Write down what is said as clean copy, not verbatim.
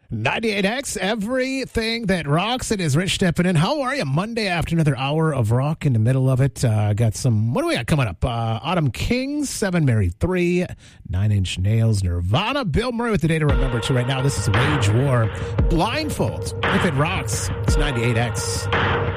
98X, everything that rocks. It is Rich stepping in. How are you? Monday after another hour of rock in the middle of it. Got some, what do we got coming up? Autumn Kings, 7 Mary 3, 9 Inch Nails, Nirvana, Bill Murray with the day to remember to right now. This is Wage War. Blindfold. If it rocks, it's 98X.